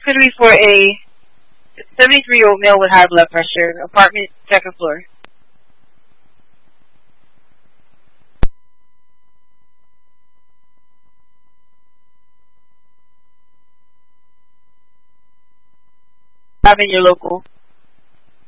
going to be for a 73-year-old male with high blood pressure, apartment, second floor. I'm in your local.